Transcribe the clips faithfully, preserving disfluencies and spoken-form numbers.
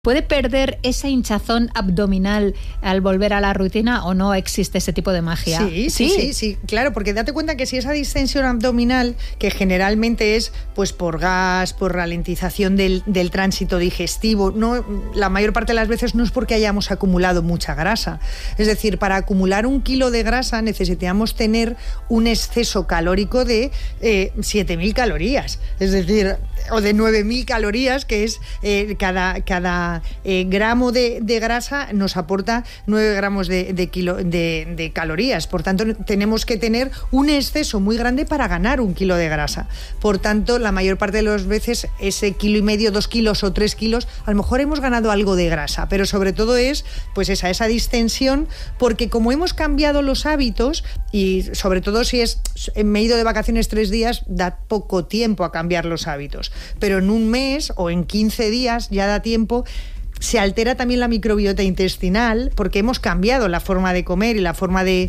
¿Puede perder esa hinchazón abdominal al volver a la rutina o no existe ese tipo de magia? Sí, sí, sí, sí, sí, claro, porque date cuenta que si esa distensión abdominal, que generalmente es pues por gas, por ralentización del, del tránsito digestivo, no, la mayor parte de las veces no es porque hayamos acumulado mucha grasa. Es decir, para acumular un kilo de grasa necesitamos tener un exceso calórico de eh, siete mil calorías, es decir, o de nueve mil calorías, que es eh, cada... cada Eh, gramo de, de grasa nos aporta nueve gramos de, de, kilo, de, de calorías. Por tanto, tenemos que tener un exceso muy grande para ganar un kilo de grasa. Por tanto, la mayor parte de las veces ese kilo y medio, dos kilos o tres kilos, a lo mejor hemos ganado algo de grasa, pero sobre todo es pues esa, esa distensión, porque como hemos cambiado los hábitos, y sobre todo si es me he ido de vacaciones tres días, da poco tiempo a cambiar los hábitos, pero en un mes o en quince días ya da tiempo. Se altera también la microbiota intestinal porque hemos cambiado la forma de comer y la forma de,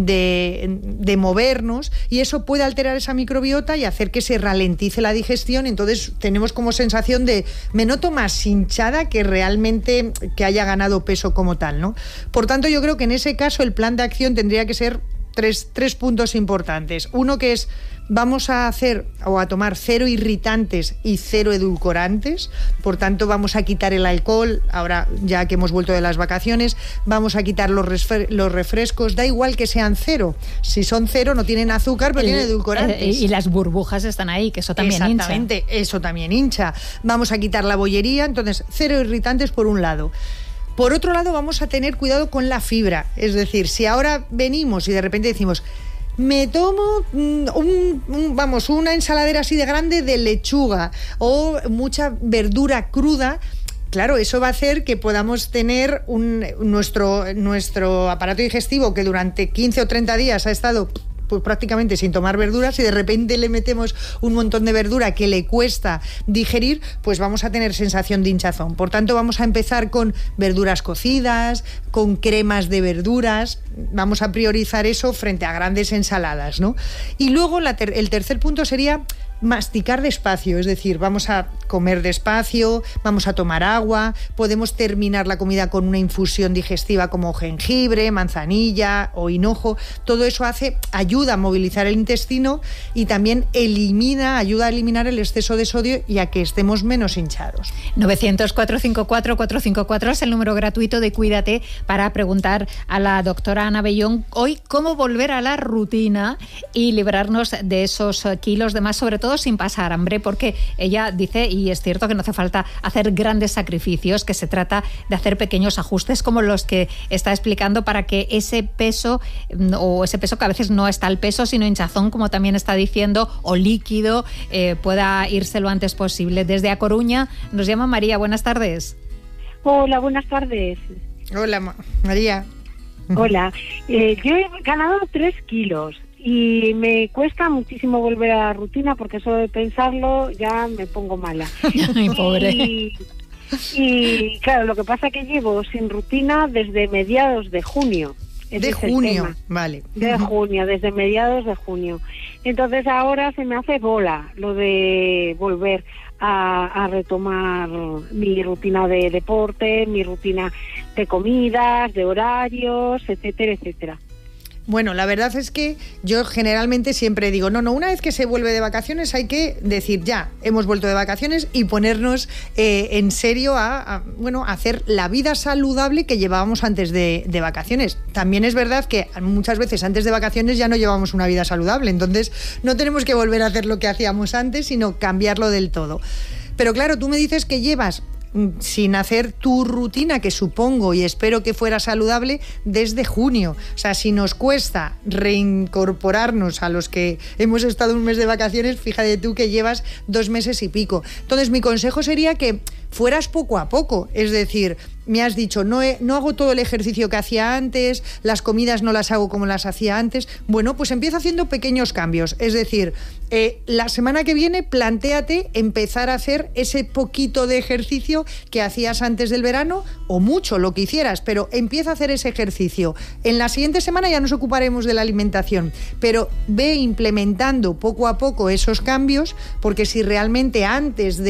de, de movernos, y eso puede alterar esa microbiota y hacer que se ralentice la digestión. Entonces tenemos como sensación de me noto más hinchada que realmente que haya ganado peso como tal, ¿no? Por tanto, yo creo que en ese caso el plan de acción tendría que ser tres, tres puntos importantes. Uno, que es vamos a hacer o a tomar cero irritantes y cero edulcorantes. Por tanto, vamos a quitar el alcohol, ahora ya que hemos vuelto de las vacaciones, vamos a quitar los, resfre- los refrescos, da igual que sean cero. Si son cero no tienen azúcar, pero el, tienen edulcorantes. Eh, y las burbujas están ahí, que eso también hincha. Exactamente, eso también hincha. Vamos a quitar la bollería, entonces cero irritantes por un lado. Por otro lado, vamos a tener cuidado con la fibra. Es decir, si ahora venimos y de repente decimos me tomo un, un, vamos, una ensaladera así de grande de lechuga o mucha verdura cruda, claro, eso va a hacer que podamos tener un, nuestro, nuestro aparato digestivo, que durante quince o treinta días ha estado pues prácticamente sin tomar verduras, y de repente le metemos un montón de verdura que le cuesta digerir, pues vamos a tener sensación de hinchazón. Por tanto, vamos a empezar con verduras cocidas, con cremas de verduras, vamos a priorizar eso frente a grandes ensaladas, ¿no? Y luego la ter- el tercer punto sería masticar despacio, es decir, vamos a comer despacio, vamos a tomar agua, podemos terminar la comida con una infusión digestiva como jengibre, manzanilla o hinojo. Todo eso hace, ayuda a movilizar el intestino y también elimina, ayuda a eliminar el exceso de sodio y a que estemos menos hinchados. novecientos, cuatrocientos cincuenta y cuatro, cuatrocientos cincuenta y cuatro es el número gratuito de Cuídate para preguntar a la doctora Ana Bellón hoy cómo volver a la rutina y librarnos de esos kilos de más, sobre todo sin pasar hambre, porque ella dice, y es cierto, que no hace falta hacer grandes sacrificios, que se trata de hacer pequeños ajustes como los que está explicando para que ese peso, o ese peso que a veces no está al peso, sino hinchazón, como también está diciendo, o líquido, eh, pueda irse lo antes posible. Desde A Coruña nos llama María. Buenas tardes. Hola, buenas tardes. Hola, Ma- María. Hola, eh, yo he ganado tres kilos y me cuesta muchísimo volver a la rutina porque solo de pensarlo ya me pongo mala. Ay, pobre. Y, y claro, lo que pasa es que llevo sin rutina desde mediados de junio. Ese De es el junio, tema. vale. De junio, desde mediados de junio. Entonces ahora se me hace bola lo de volver a, a retomar mi rutina de deporte, mi rutina de comidas, de horarios, etcétera, etcétera. Bueno, la verdad es que yo generalmente siempre digo, no, no, una vez que se vuelve de vacaciones hay que decir ya, hemos vuelto de vacaciones y ponernos eh, en serio a, a, bueno, a hacer la vida saludable que llevábamos antes de, de vacaciones. También es verdad que muchas veces antes de vacaciones ya no llevamos una vida saludable, entonces no tenemos que volver a hacer lo que hacíamos antes, sino cambiarlo del todo. Pero claro, tú me dices que llevas sin hacer tu rutina, que supongo y espero que fuera saludable, desde junio. O sea, si nos cuesta reincorporarnos a los que hemos estado un mes de vacaciones, fíjate tú que llevas dos meses y pico. Entonces, mi consejo sería que fueras poco a poco, es decir, me has dicho, no, he, no hago todo el ejercicio que hacía antes, las comidas no las hago como las hacía antes. Bueno, pues empieza haciendo pequeños cambios. Es decir, eh, la semana que viene plantéate empezar a hacer ese poquito de ejercicio que hacías antes del verano, o mucho, lo que hicieras, pero empieza a hacer ese ejercicio. En la siguiente semana ya nos ocuparemos de la alimentación, pero ve implementando poco a poco esos cambios, porque si realmente antes de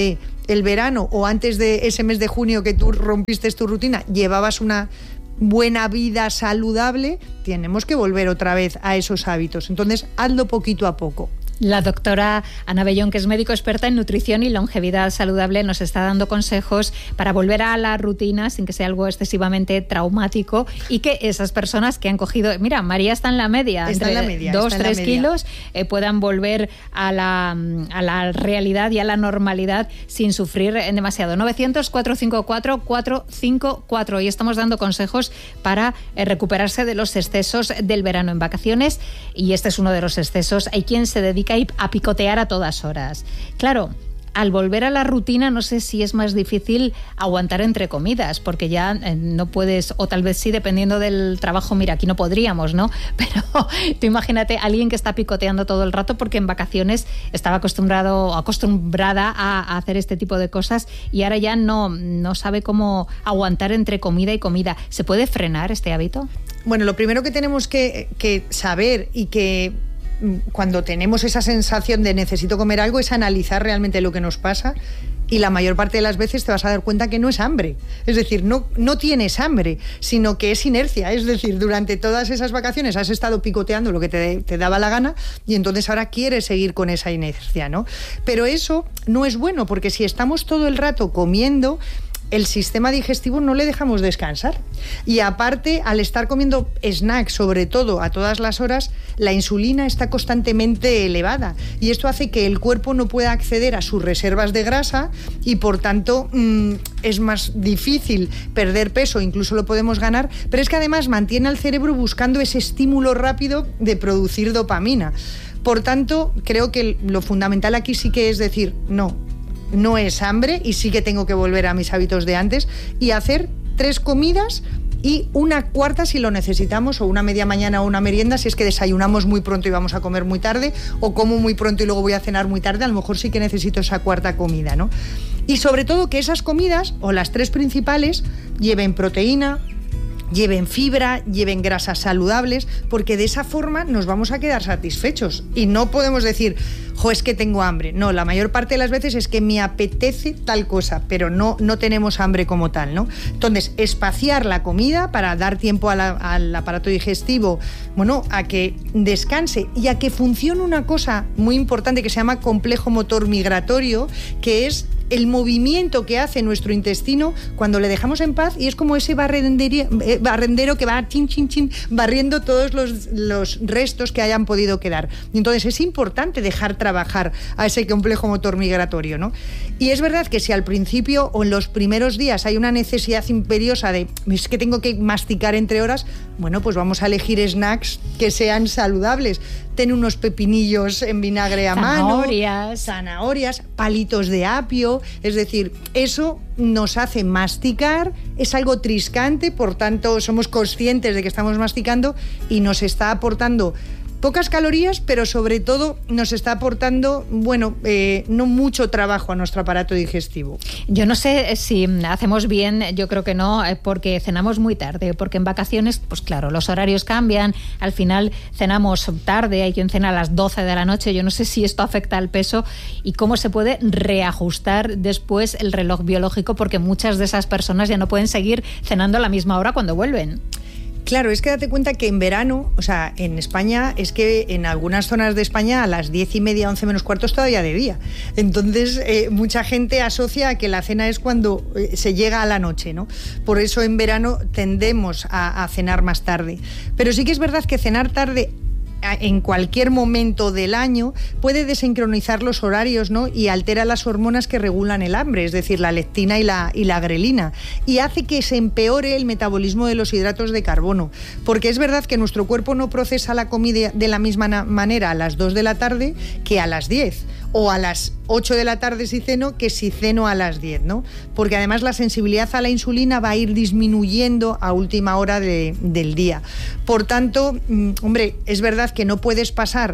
el verano o antes de ese mes de junio que tú rompiste tu rutina, llevabas una buena vida saludable, tenemos que volver otra vez a esos hábitos. Entonces, hazlo poquito a poco. La doctora Ana Bellón, que es médico experta en nutrición y longevidad saludable, nos está dando consejos para volver a la rutina sin que sea algo excesivamente traumático y que esas personas que han cogido, mira, María está en la media, está entre en la media, dos, está tres en la media. kilos, eh, puedan volver a la, a la realidad y a la normalidad sin sufrir demasiado. novecientos, cuatrocientos cincuenta y cuatro, cuatrocientos cincuenta y cuatro y estamos dando consejos para eh, recuperarse de los excesos del verano en vacaciones, y este es uno de los excesos. Hay quien se dedica a picotear a todas horas. Claro, al volver a la rutina no sé si es más difícil aguantar entre comidas, porque ya eh, no puedes, o tal vez sí, dependiendo del trabajo. Mira, aquí no podríamos, ¿no? Pero tú imagínate a alguien que está picoteando todo el rato porque en vacaciones estaba acostumbrado, acostumbrada a, a hacer este tipo de cosas y ahora ya no, no sabe cómo aguantar entre comida y comida. ¿Se puede frenar este hábito? Bueno, lo primero que tenemos que, que saber y que cuando tenemos esa sensación de necesito comer algo es analizar realmente lo que nos pasa, y la mayor parte de las veces te vas a dar cuenta que no es hambre, es decir, no, no tienes hambre, sino que es inercia, es decir, durante todas esas vacaciones has estado picoteando lo que te, te daba la gana y entonces ahora quieres seguir con esa inercia, ¿no? Pero eso no es bueno, porque si estamos todo el rato comiendo, el sistema digestivo no le dejamos descansar. Y aparte, al estar comiendo snacks, sobre todo a todas las horas, la insulina está constantemente elevada. Y esto hace que el cuerpo no pueda acceder a sus reservas de grasa y, por tanto, mmm, es más difícil perder peso, incluso lo podemos ganar, pero es que además mantiene al cerebro buscando ese estímulo rápido de producir dopamina. Por tanto, creo que lo fundamental aquí sí que es decir, no, no es hambre y sí que tengo que volver a mis hábitos de antes y hacer tres comidas y una cuarta si lo necesitamos, o una media mañana o una merienda si es que desayunamos muy pronto y vamos a comer muy tarde, o como muy pronto y luego voy a cenar muy tarde, a lo mejor sí que necesito esa cuarta comida, ¿no? Y sobre todo que esas comidas, o las tres principales, lleven proteína, lleven fibra, lleven grasas saludables, porque de esa forma nos vamos a quedar satisfechos y no podemos decir, jo, es que tengo hambre. No, la mayor parte de las veces es que me apetece tal cosa, pero no, no tenemos hambre como tal, ¿no? Entonces, espaciar la comida para dar tiempo a la, al aparato digestivo, bueno, a que descanse y a que funcione una cosa muy importante que se llama complejo motor migratorio, que es el movimiento que hace nuestro intestino cuando le dejamos en paz, y es como ese barrendero, eh, barrendero que va chin, chin, chin, barriendo todos los, los restos que hayan podido quedar. Y entonces es importante dejar trabajar a ese complejo motor migratorio, ¿no? Y es verdad que si al principio o en los primeros días hay una necesidad imperiosa de, es que tengo que masticar entre horas, bueno, pues vamos a elegir snacks que sean saludables. Ten unos pepinillos en vinagre a zanahorias. mano, zanahorias, palitos de apio, es decir, eso nos hace masticar, es algo triscante, por tanto somos conscientes de que estamos masticando y nos está aportando pocas calorías, pero sobre todo nos está aportando, bueno, eh, no mucho trabajo a nuestro aparato digestivo. Yo no sé si hacemos bien, yo creo que no, porque cenamos muy tarde, porque en vacaciones, pues claro, los horarios cambian, al final cenamos tarde, hay quien cena a las doce de la noche, yo no sé si esto afecta al peso y cómo se puede reajustar después el reloj biológico, porque muchas de esas personas ya no pueden seguir cenando a la misma hora cuando vuelven. Claro, es que date cuenta que en verano, o sea, en España, es que en algunas zonas de España a las diez y media, once menos cuarto es todavía de día. Entonces, eh, mucha gente asocia a que la cena es cuando eh, se llega a la noche, ¿no? Por eso en verano tendemos a, a cenar más tarde. Pero sí que es verdad que cenar tarde en cualquier momento del año puede desincronizar los horarios, ¿no? Y altera las hormonas que regulan el hambre, es decir, la leptina y la, y la grelina, y hace que se empeore el metabolismo de los hidratos de carbono, porque es verdad que nuestro cuerpo no procesa la comida de la misma manera a las dos de la tarde que a las diez, o a las ocho de la tarde si ceno que si ceno a las diez, ¿no? Porque además la sensibilidad a la insulina va a ir disminuyendo a última hora de, del día. Por tanto, hombre, es verdad que no puedes pasar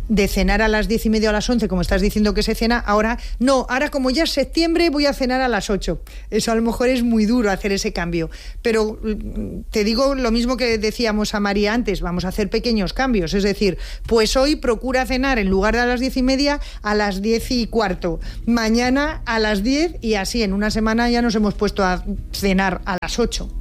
de cenar a las diez y media o a las once, como estás diciendo que se cena, ahora no, ahora como ya es septiembre voy a cenar a las ocho. Eso a lo mejor es muy duro hacer ese cambio, pero te digo lo mismo que decíamos a María antes, vamos a hacer pequeños cambios, es decir, pues hoy procura cenar en lugar de a las diez y media a las diez y cuarto, mañana a las diez, y así en una semana ya nos hemos puesto a cenar a las ocho.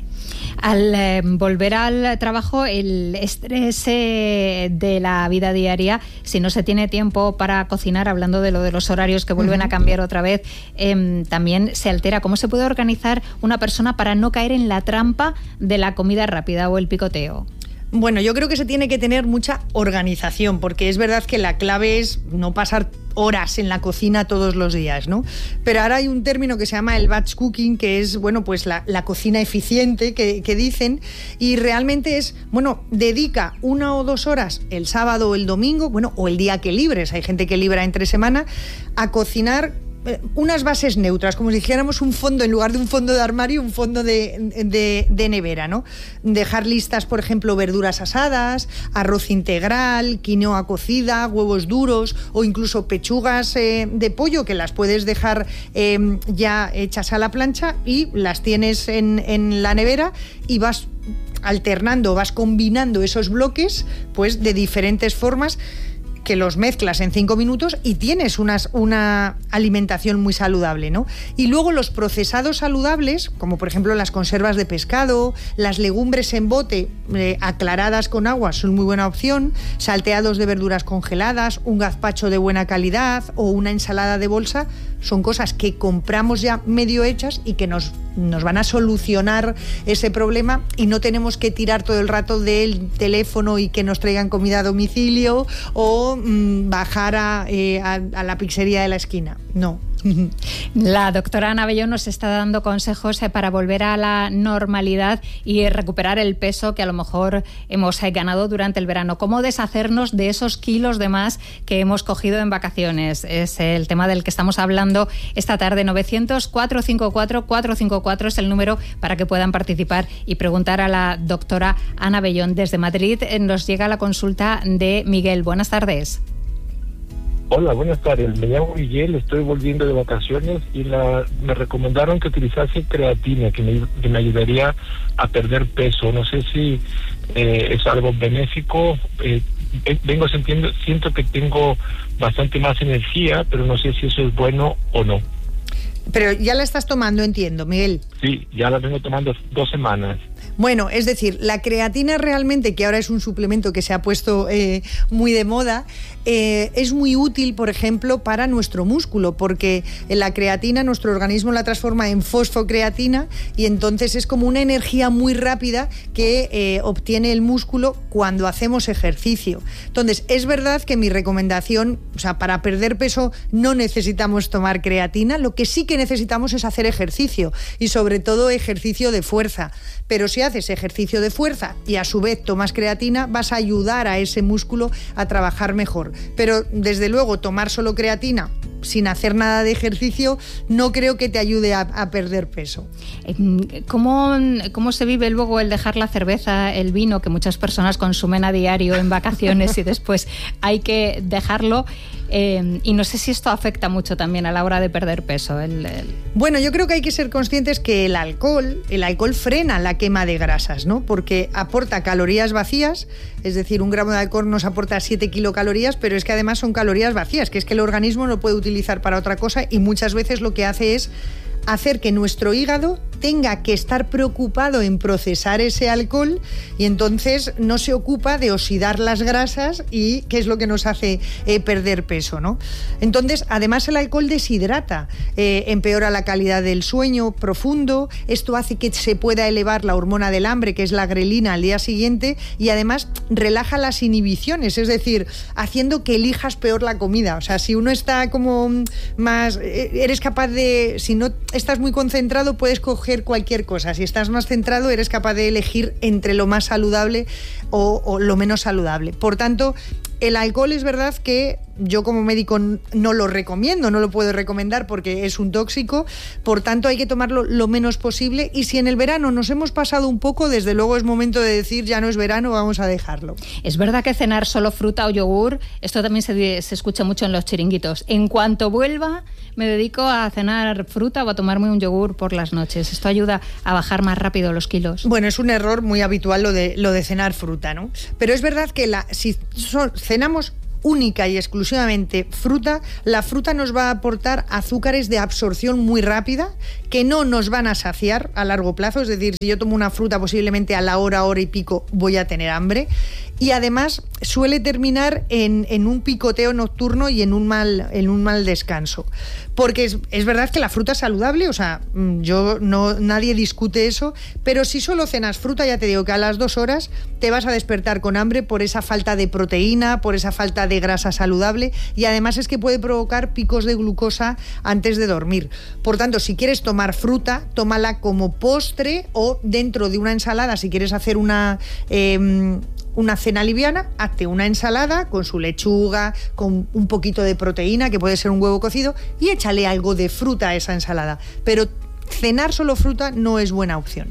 Al eh, volver al trabajo, el estrés eh, de la vida diaria, si no se tiene tiempo para cocinar, hablando de lo de los horarios que vuelven uh-huh. a cambiar otra vez, eh, también se altera. ¿Cómo se puede organizar una persona para no caer en la trampa de la comida rápida o el picoteo? Bueno, yo creo que se tiene que tener mucha organización, porque es verdad que la clave es no pasar horas en la cocina todos los días, ¿no? Pero ahora hay un término que se llama el batch cooking, que es, bueno, pues la, la cocina eficiente que, que dicen, y realmente es, bueno, dedica una o dos horas el sábado o el domingo, bueno, o el día que libres, hay gente que libra entre semana, a cocinar unas bases neutras, como si dijéramos un fondo, en lugar de un fondo de armario, un fondo de, de, de nevera, ¿no? Dejar listas, por ejemplo, verduras asadas, arroz integral, quinoa cocida, huevos duros o incluso pechugas eh, de pollo, que las puedes dejar eh, ya hechas a la plancha y las tienes en, en la nevera y vas alternando, vas combinando esos bloques pues de diferentes formas, que los mezclas en cinco minutos y tienes unas, una alimentación muy saludable, ¿no? Y luego los procesados saludables, como por ejemplo las conservas de pescado, las legumbres en bote eh, aclaradas con agua son muy buena opción, salteados de verduras congeladas, un gazpacho de buena calidad o una ensalada de bolsa, son cosas que compramos ya medio hechas y que nos, nos van a solucionar ese problema y no tenemos que tirar todo el rato del teléfono y que nos traigan comida a domicilio o mmm, bajar a, eh, a, a la pizzería de la esquina. No. La doctora Ana Abellón nos está dando consejos para volver a la normalidad y recuperar el peso que a lo mejor hemos ganado durante el verano. ¿Cómo deshacernos de esos kilos de más que hemos cogido en vacaciones? Es el tema del que estamos hablando esta tarde. Novecientos, cuatrocientos cincuenta y cuatro, cuatrocientos cincuenta y cuatro es el número para que puedan participar y preguntar a la doctora Ana Abellón. Desde Madrid nos llega la consulta de Miguel. Buenas tardes. Hola, buenas tardes. Me llamo Miguel, estoy volviendo de vacaciones y la, me recomendaron que utilizase creatina, que me, que me ayudaría a perder peso. No sé si eh, es algo benéfico. Eh, vengo sintiendo, siento que tengo bastante más energía, pero no sé si eso es bueno o no. Pero ya la estás tomando, entiendo, Miguel. Sí, ya la vengo tomando dos semanas. Bueno, es decir, la creatina realmente, que ahora es un suplemento que se ha puesto eh, muy de moda, eh, es muy útil, por ejemplo, para nuestro músculo, porque la creatina nuestro organismo la transforma en fosfocreatina y entonces es como una energía muy rápida que eh, obtiene el músculo cuando hacemos ejercicio. Entonces, es verdad que mi recomendación, o sea, para perder peso no necesitamos tomar creatina, lo que sí que necesitamos es hacer ejercicio y sobre todo ejercicio de fuerza. Pero si haces ejercicio de fuerza y a su vez tomas creatina, vas a ayudar a ese músculo a trabajar mejor. Pero desde luego tomar solo creatina sin hacer nada de ejercicio no creo que te ayude a, a perder peso. ¿Cómo, ¿Cómo se vive luego el dejar la cerveza, el vino, que muchas personas consumen a diario en vacaciones y después hay que dejarlo? Eh, y no sé si esto afecta mucho también a la hora de perder peso. El, el... Bueno, yo creo que hay que ser conscientes que el alcohol, el alcohol frena la quema de grasas, ¿no? Porque aporta calorías vacías, es decir, un gramo de alcohol nos aporta siete kilocalorías, pero es que además son calorías vacías, que es que el organismo no puede utilizar para otra cosa y muchas veces lo que hace es hacer que nuestro hígado tenga que estar preocupado en procesar ese alcohol y entonces no se ocupa de oxidar las grasas y que es lo que nos hace eh, perder peso, ¿no? Entonces, además el alcohol deshidrata, eh, empeora la calidad del sueño profundo, esto hace que se pueda elevar la hormona del hambre, que es la grelina, al día siguiente y además relaja las inhibiciones, es decir, haciendo que elijas peor la comida. O sea, si uno está como más, eres capaz de, si no estás muy concentrado, puedes coger cualquier cosa. Si estás más centrado, eres capaz de elegir entre lo más saludable o, o lo menos saludable. Por tanto, el alcohol es verdad que yo como médico no lo recomiendo, no lo puedo recomendar porque es un tóxico, por tanto hay que tomarlo lo menos posible, y si en el verano nos hemos pasado un poco, desde luego es momento de decir ya no es verano, vamos a dejarlo. Es verdad que cenar solo fruta o yogur, esto también se, se escucha mucho en los chiringuitos. En cuanto vuelva, me dedico a cenar fruta o a tomarme un yogur por las noches. Esto ayuda a bajar más rápido los kilos. Bueno, es un error muy habitual lo de, lo de cenar fruta, ¿no? Pero es verdad que la, si son, cenamos única y exclusivamente fruta, la fruta nos va a aportar azúcares de absorción muy rápida que no nos van a saciar a largo plazo. Es decir, si yo tomo una fruta, posiblemente a la hora, hora y pico voy a tener hambre, y además suele terminar en, en un picoteo nocturno y en un mal, en un mal descanso. Porque es, es verdad que la fruta es saludable, o sea, yo no, nadie discute eso, pero si solo cenas fruta, ya te digo que a las dos horas te vas a despertar con hambre por esa falta de proteína, por esa falta de grasa saludable, y además es que puede provocar picos de glucosa antes de dormir. Por tanto, si quieres tomar fruta, tómala como postre o dentro de una ensalada. Si quieres hacer una... Eh, una cena liviana, hazte una ensalada con su lechuga, con un poquito de proteína, que puede ser un huevo cocido, y échale algo de fruta a esa ensalada. Pero cenar solo fruta no es buena opción.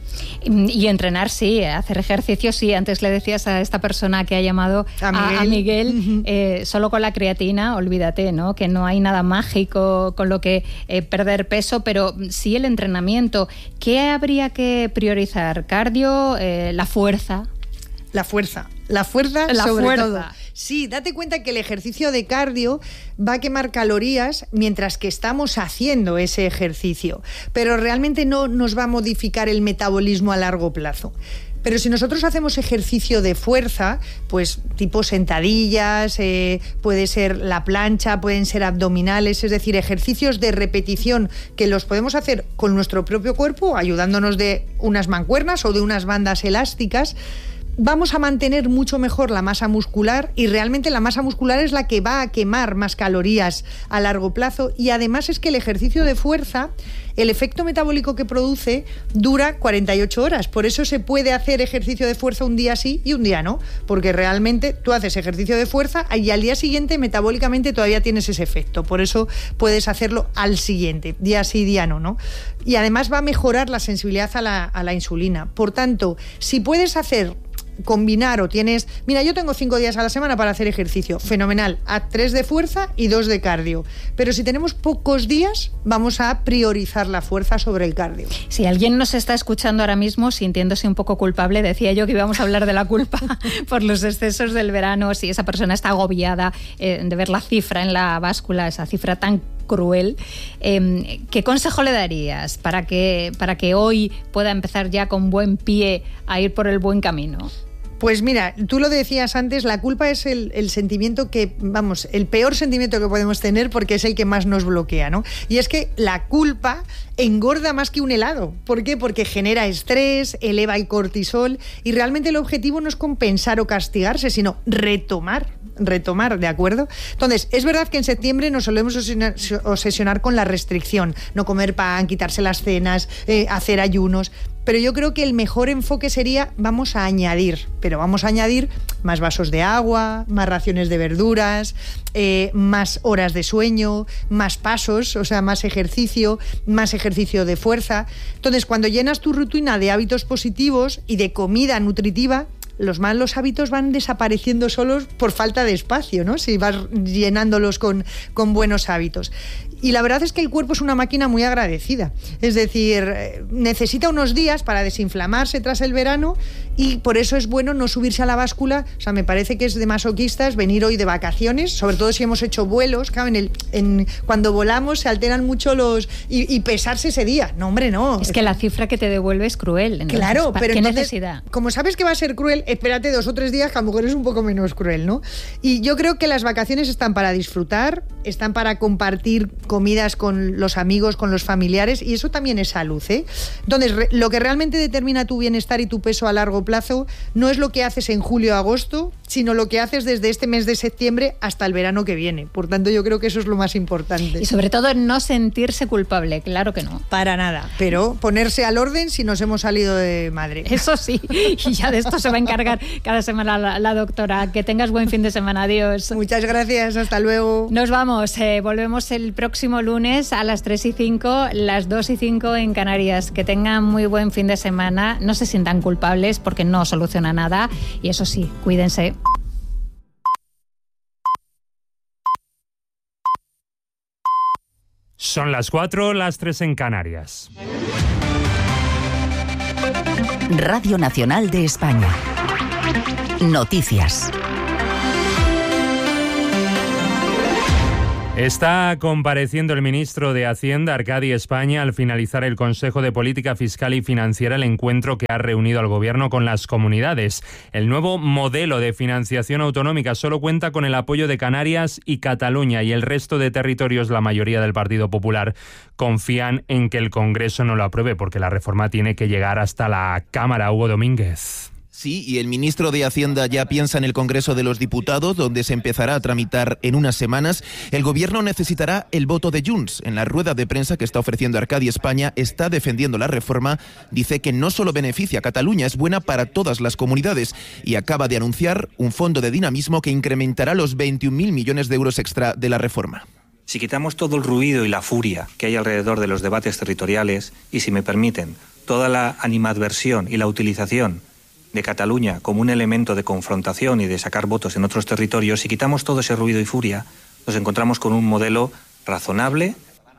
Y entrenar sí, hacer ejercicio sí. Antes le decías a esta persona que ha llamado a Miguel, a, a Miguel uh-huh. eh, solo con la creatina, olvídate, ¿no? Que no hay nada mágico con lo que eh, perder peso, pero sí el entrenamiento. ¿Qué habría que priorizar? ¿Cardio? Eh, ¿La fuerza? La fuerza. La fuerza la sobre fuerza. todo. Sí, date cuenta que el ejercicio de cardio va a quemar calorías mientras que estamos haciendo ese ejercicio, pero realmente no nos va a modificar el metabolismo a largo plazo. Pero si nosotros hacemos ejercicio de fuerza, pues tipo sentadillas, eh, puede ser la plancha, pueden ser abdominales, es decir, ejercicios de repetición que los podemos hacer con nuestro propio cuerpo, ayudándonos de unas mancuernas o de unas bandas elásticas, vamos a mantener mucho mejor la masa muscular, y realmente la masa muscular es la que va a quemar más calorías a largo plazo, y además es que el ejercicio de fuerza, el efecto metabólico que produce dura cuarenta y ocho horas, por eso se puede hacer ejercicio de fuerza un día sí y un día no, porque realmente tú haces ejercicio de fuerza y al día siguiente metabólicamente todavía tienes ese efecto, por eso puedes hacerlo al siguiente, día sí, día no, ¿no? Y además va a mejorar la sensibilidad a la, a la insulina. Por tanto, si puedes hacer combinar o tienes, mira, yo tengo cinco días a la semana para hacer ejercicio, fenomenal, haz tres de fuerza y dos de cardio, pero si tenemos pocos días vamos a priorizar la fuerza sobre el cardio. Si alguien nos está escuchando ahora mismo sintiéndose un poco culpable, decía yo que íbamos a hablar de la culpa por los excesos del verano, si esa persona está agobiada eh, de ver la cifra en la báscula, esa cifra tan cruel, eh, ¿qué consejo le darías para que, para que hoy pueda empezar ya con buen pie a ir por el buen camino? Pues mira, tú lo decías antes, la culpa es el, el sentimiento que, vamos, el peor sentimiento que podemos tener porque es el que más nos bloquea, ¿no? Y es que la culpa engorda más que un helado. ¿Por qué? Porque genera estrés, eleva el cortisol, y realmente el objetivo no es compensar o castigarse, sino retomar. retomar, ¿de acuerdo? Entonces, es verdad que en septiembre nos solemos obsesionar con la restricción, no comer pan, quitarse las cenas, eh, hacer ayunos, pero yo creo que el mejor enfoque sería, vamos a añadir, pero vamos a añadir más vasos de agua, más raciones de verduras, eh, más horas de sueño, más pasos, o sea, más ejercicio, más ejercicio de fuerza. Entonces, cuando llenas tu rutina de hábitos positivos y de comida nutritiva, los malos hábitos van desapareciendo solos por falta de espacio, ¿no? Si vas llenándolos con, con buenos hábitos. Y la verdad es que el cuerpo es una máquina muy agradecida. Es decir, necesita unos días para desinflamarse tras el verano, y por eso es bueno no subirse a la báscula. O sea, me parece que es de masoquistas venir hoy de vacaciones, sobre todo si hemos hecho vuelos. Claro, en el, en, cuando volamos se alteran mucho los... Y, y pesarse ese día. No, hombre, no. Es que la cifra que te devuelve es cruel. Entonces, claro, pero ¿qué entonces, necesidad? Como sabes que va a ser cruel, espérate dos o tres días, que a lo mejor es un poco menos cruel, ¿no? Y yo creo que las vacaciones están para disfrutar, están para compartir comidas con los amigos, con los familiares, y eso también es salud, ¿eh? Entonces, re, lo que realmente determina tu bienestar y tu peso a largo plazo no es lo que haces en julio o agosto, sino lo que haces desde este mes de septiembre hasta el verano que viene. Por tanto, yo creo que eso es lo más importante. Y sobre todo no sentirse culpable, claro que no. Para nada, pero ponerse al orden si nos hemos salido de madre. Eso sí, y ya de esto se va a encargar cada semana la, la doctora. Que tengas buen fin de semana, adiós. Muchas gracias, hasta luego. Nos vamos, eh, volvemos el próximo lunes a las tres y cinco, las dos y cinco en Canarias. Que tengan muy buen fin de semana, no se sientan culpables porque no soluciona nada y eso sí, cuídense. Son las cuatro, las tres en Canarias. Radio Nacional de España. Noticias. Está compareciendo el ministro de Hacienda, Arcadi España, al finalizar el Consejo de Política Fiscal y Financiera, el encuentro que ha reunido al Gobierno con las comunidades. El nuevo modelo de financiación autonómica solo cuenta con el apoyo de Canarias y Cataluña, y el resto de territorios, la mayoría del Partido Popular, confían en que el Congreso no lo apruebe, porque la reforma tiene que llegar hasta la Cámara. Hugo Domínguez. Sí, y el ministro de Hacienda ya piensa en el Congreso de los Diputados, donde se empezará a tramitar en unas semanas. El Gobierno necesitará el voto de Junts. En la rueda de prensa que está ofreciendo Arcadi España, está defendiendo la reforma. Dice que no solo beneficia a Cataluña, es buena para todas las comunidades. Y acaba de anunciar un fondo de dinamismo que incrementará los veintiún mil millones de euros extra de la reforma. Si quitamos todo el ruido y la furia que hay alrededor de los debates territoriales, y si me permiten, toda la animadversión y la utilización de Cataluña como un elemento de confrontación y de sacar votos en otros territorios, si quitamos todo ese ruido y furia, nos encontramos con un modelo razonable.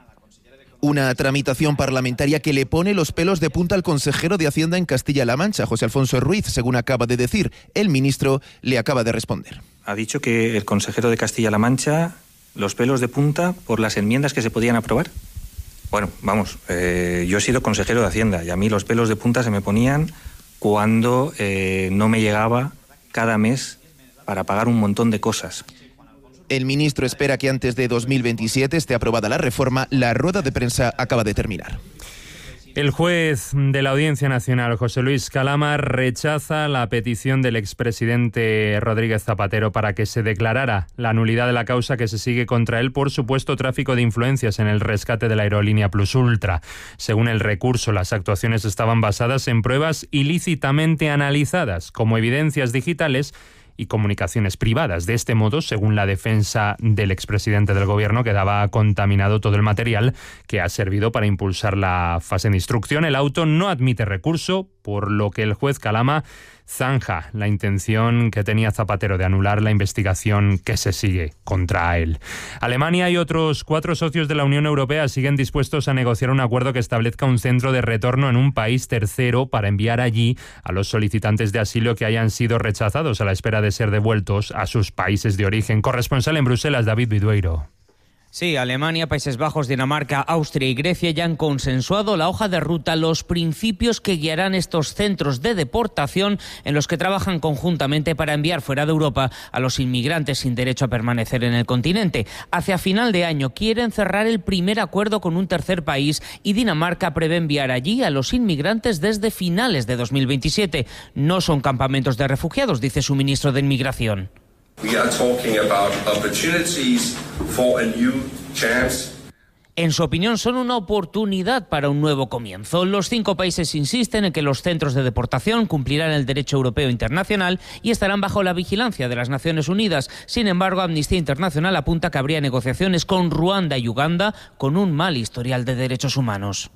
Una tramitación parlamentaria que le pone los pelos de punta al consejero de Hacienda en Castilla-La Mancha, José Alfonso Ruiz, según acaba de decir. El ministro le acaba de responder. Ha dicho que el consejero de Castilla-La Mancha, los pelos de punta por las enmiendas que se podían aprobar. Bueno, vamos, eh, yo he sido consejero de Hacienda y a mí los pelos de punta se me ponían cuando eh, no me llegaba cada mes para pagar un montón de cosas. El ministro espera que antes de dos mil veintisiete esté aprobada la reforma. La rueda de prensa acaba de terminar. El juez de la Audiencia Nacional, José Luis Calama, rechaza la petición del expresidente Rodríguez Zapatero para que se declarara la nulidad de la causa que se sigue contra él por supuesto tráfico de influencias en el rescate de la aerolínea Plus Ultra. Según el recurso, las actuaciones estaban basadas en pruebas ilícitamente analizadas como evidencias digitales y comunicaciones privadas. De este modo, según la defensa del expresidente del Gobierno, quedaba contaminado todo el material que ha servido para impulsar la fase de instrucción. El auto no admite recurso, por lo que el juez Calama zanja la intención que tenía Zapatero de anular la investigación que se sigue contra él. Alemania y otros cuatro socios de la Unión Europea siguen dispuestos a negociar un acuerdo que establezca un centro de retorno en un país tercero para enviar allí a los solicitantes de asilo que hayan sido rechazados a la espera de ser devueltos a sus países de origen. Corresponsal en Bruselas, David Vidueiro. Sí, Alemania, Países Bajos, Dinamarca, Austria y Grecia ya han consensuado la hoja de ruta, los principios que guiarán estos centros de deportación en los que trabajan conjuntamente para enviar fuera de Europa a los inmigrantes sin derecho a permanecer en el continente. Hacia final de año quieren cerrar el primer acuerdo con un tercer país y Dinamarca prevé enviar allí a los inmigrantes desde finales de dos mil veintisiete. No son campamentos de refugiados, dice su ministro de Inmigración. We are talking about opportunities for a new chance. En su opinión, son una oportunidad para un nuevo comienzo. Los cinco países insisten en que los centros de deportación cumplirán el derecho europeo internacional y estarán bajo la vigilancia de las Naciones Unidas. Sin embargo, Amnistía Internacional apunta que habría negociaciones con Ruanda y Uganda con un mal historial de derechos humanos.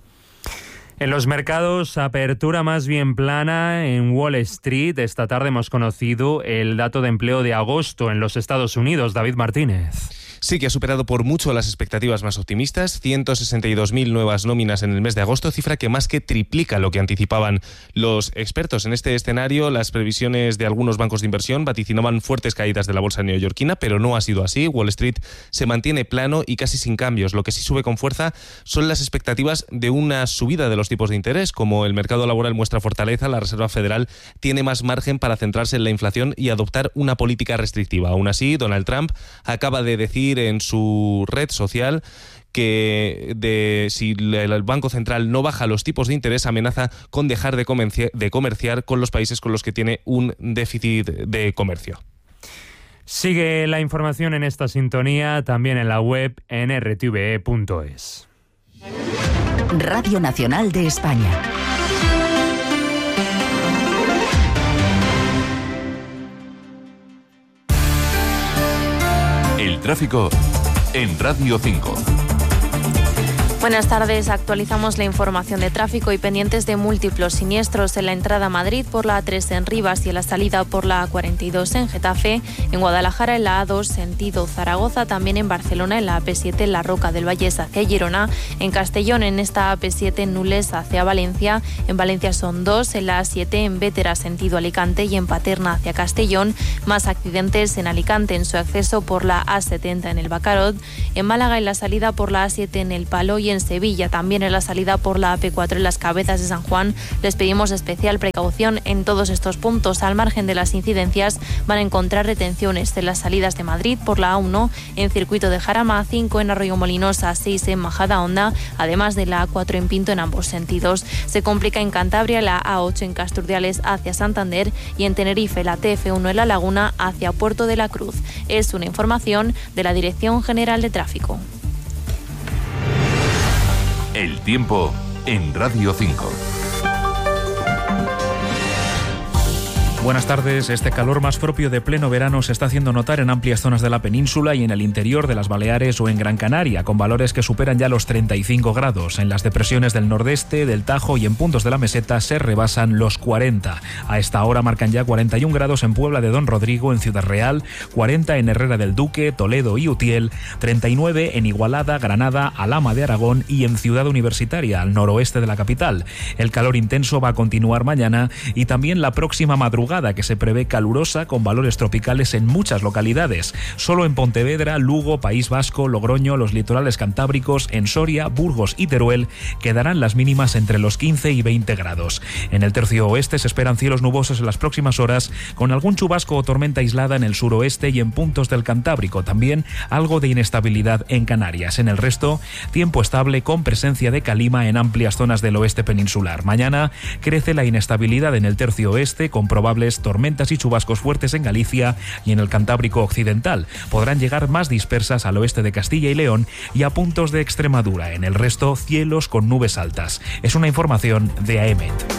En los mercados, apertura más bien plana en Wall Street. Esta tarde hemos conocido el dato de empleo de agosto en los Estados Unidos. David Martínez. Sí, que ha superado por mucho las expectativas más optimistas. ciento sesenta y dos mil nuevas nóminas en el mes de agosto, cifra que más que triplica lo que anticipaban los expertos. En este escenario, las previsiones de algunos bancos de inversión vaticinaban fuertes caídas de la bolsa neoyorquina, pero no ha sido así. Wall Street se mantiene plano y casi sin cambios. Lo que sí sube con fuerza son las expectativas de una subida de los tipos de interés. Como el mercado laboral muestra fortaleza, la Reserva Federal tiene más margen para centrarse en la inflación y adoptar una política restrictiva. Aún así, Donald Trump acaba de decir en su red social que de, si el Banco Central no baja los tipos de interés, amenaza con dejar de, comerci- de comerciar con los países con los que tiene un déficit de comercio. Sigue la información en esta sintonía, también en la web en r t v e punto es. Radio Nacional de España. El tráfico en Radio cinco. Buenas tardes, actualizamos la información de tráfico y pendientes de múltiples siniestros en la entrada a Madrid por la A tres en Rivas y en la salida por la A cuarenta y dos en Getafe, en Guadalajara en la A dos sentido Zaragoza, también en Barcelona en la A P siete en la Roca del Vallés hacia Girona, en Castellón en esta A P siete en Nules hacia Valencia, en Valencia son dos, en la A siete en Bétera sentido Alicante y en Paterna hacia Castellón, más accidentes en Alicante en su acceso por la A setenta en el Bacarod, en Málaga en la salida por la A siete en El Palo y en Sevilla, también en la salida por la A P cuatro en las Cabezas de San Juan. Les pedimos especial precaución en todos estos puntos. Al margen de las incidencias van a encontrar retenciones en las salidas de Madrid por la A uno, en Circuito de Jarama, A cinco en Arroyomolinos, A seis en Majadahonda, además de la A cuatro en Pinto en ambos sentidos. Se complica en Cantabria la A ocho en Casturdiales hacia Santander y en Tenerife la T F uno en La Laguna hacia Puerto de la Cruz. Es una información de la Dirección General de Tráfico. El tiempo en Radio cinco. Buenas tardes. Este calor más propio de pleno verano se está haciendo notar en amplias zonas de la península y en el interior de las Baleares o en Gran Canaria, con valores que superan ya los treinta y cinco grados. En las depresiones del nordeste, del Tajo y en puntos de la meseta se rebasan los cuarenta. A esta hora marcan ya cuarenta y un grados en Puebla de Don Rodrigo, en Ciudad Real, cuarenta en Herrera del Duque, Toledo y Utiel, treinta y nueve en Igualada, Granada, Alhama de Aragón y en Ciudad Universitaria, al noroeste de la capital. El calor intenso va a continuar mañana y también la próxima madrugada, que se prevé calurosa con valores tropicales en muchas localidades. Solo en Pontevedra, Lugo, País Vasco, Logroño, los litorales cantábricos, en Soria, Burgos y Teruel quedarán las mínimas entre los quince y veinte grados. En el tercio oeste se esperan cielos nubosos en las próximas horas, con algún chubasco o tormenta aislada en el suroeste y en puntos del Cantábrico. También algo de inestabilidad en Canarias. En el resto, tiempo estable con presencia de calima en amplias zonas del oeste peninsular. Mañana crece la inestabilidad en el tercio oeste, con probables tormentas y chubascos fuertes en Galicia y en el Cantábrico occidental. Podrán llegar más dispersas al oeste de Castilla y León y a puntos de Extremadura. En el resto, cielos con nubes altas. Es una información de A E M E T.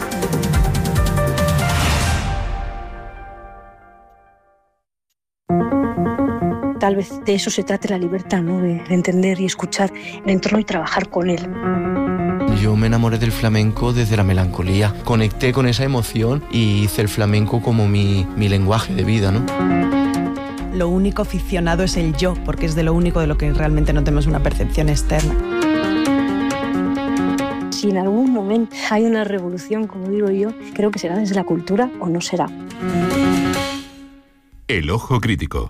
Tal vez de eso se trate la libertad, ¿no? De entender y escuchar el entorno y trabajar con él. Yo me enamoré del flamenco desde la melancolía. Conecté con esa emoción y hice el flamenco como mi, mi lenguaje de vida, ¿no? Lo único ficcionado es el yo, porque es de lo único de lo que realmente no tenemos una percepción externa. Si en algún momento hay una revolución, como digo yo, creo que será desde la cultura o no será. El ojo crítico.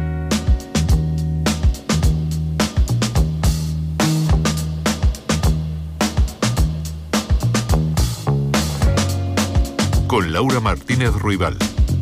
Con Laura Martínez Ruibal.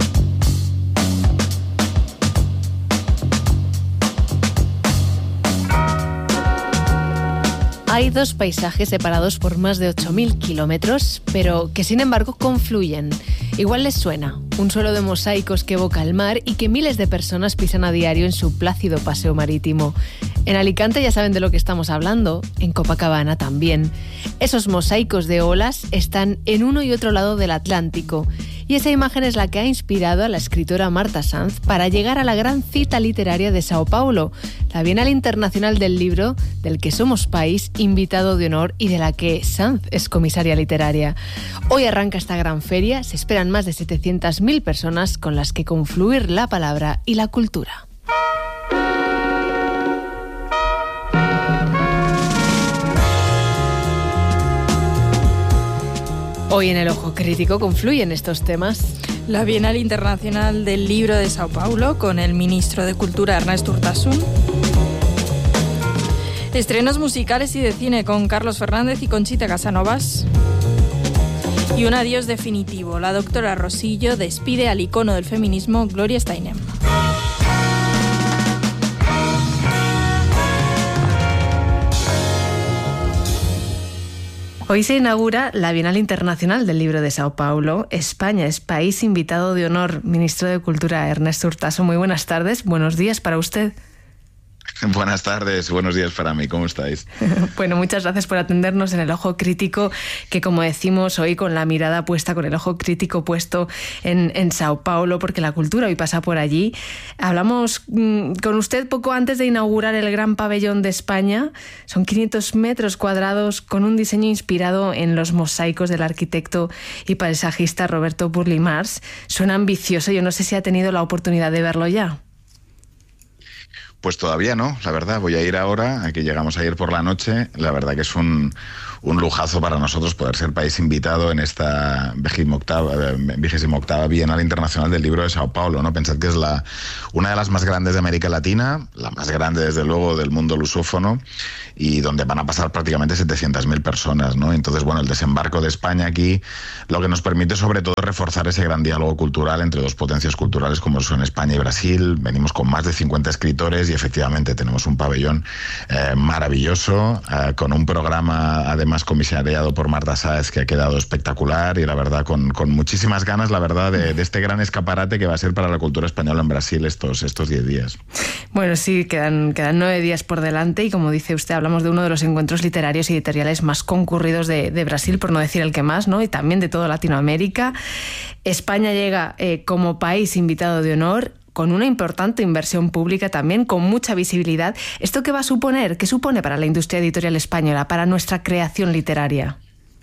Hay dos paisajes separados por más de ocho mil kilómetros, pero que sin embargo confluyen. Igual les suena, un suelo de mosaicos que evoca el mar y que miles de personas pisan a diario en su plácido paseo marítimo. En Alicante ya saben de lo que estamos hablando, en Copacabana también. Esos mosaicos de olas están en uno y otro lado del Atlántico. Y esa imagen es la que ha inspirado a la escritora Marta Sanz para llegar a la gran cita literaria de Sao Paulo, la Bienal Internacional del Libro, del que somos país invitado de honor y de la que Sanz es comisaria literaria. Hoy arranca esta gran feria, se esperan más de setecientas mil personas con las que confluir la palabra y la cultura. Hoy en el Ojo Crítico confluyen estos temas. La Bienal Internacional del Libro de Sao Paulo con el ministro de Cultura Ernest Urtasun. Estrenos musicales y de cine con Carlos Fernández y Conchita Casanovas. Y un adiós definitivo. La doctora Rosillo despide al icono del feminismo Gloria Steinem. Hoy se inaugura la Bienal Internacional del Libro de Sao Paulo. España es país invitado de honor. Ministro de Cultura, Ernesto Urtasun, muy buenas tardes. Buenos días para usted. Buenas tardes, buenos días para mí, ¿cómo estáis? Bueno, muchas gracias por atendernos en el Ojo Crítico, que como decimos hoy con la mirada puesta, con el ojo crítico puesto en, en Sao Paulo, porque la cultura hoy pasa por allí. Hablamos mmm, con usted poco antes de inaugurar el Gran Pabellón de España. Son quinientos metros cuadrados con un diseño inspirado en los mosaicos del arquitecto y paisajista Roberto Burle Marx. Suena ambicioso, yo no sé si ha tenido la oportunidad de verlo ya. Pues todavía no, la verdad. Voy a ir ahora, aquí llegamos ayer por la noche. La verdad que es un, un lujazo para nosotros poder ser país invitado en esta vigésima octava Bienal Internacional del Libro de Sao Paulo, ¿no? Pensad que es la, una de las más grandes de América Latina, la más grande desde luego del mundo lusófono, y donde van a pasar prácticamente setecientas mil personas, ¿no? Entonces, bueno, el desembarco de España aquí lo que nos permite sobre todo reforzar ese gran diálogo cultural entre dos potencias culturales como son España y Brasil. Venimos con más de cincuenta escritores y efectivamente tenemos un pabellón eh, maravilloso, eh, con un programa además comisariado por Marta Sáez que ha quedado espectacular y la verdad con, con muchísimas ganas, la verdad, de, de este gran escaparate que va a ser para la cultura española en Brasil estos estos diez días. Bueno, sí, quedan, quedan nueve días por delante y como dice usted, hablamos de uno de los encuentros literarios y editoriales más concurridos de, de Brasil, por no decir el que más, ¿no? Y también de toda Latinoamérica. España llega eh, como país invitado de honor, con una importante inversión pública también, con mucha visibilidad. ¿Esto qué va a suponer? ¿Qué supone para la industria editorial española, para nuestra creación literaria?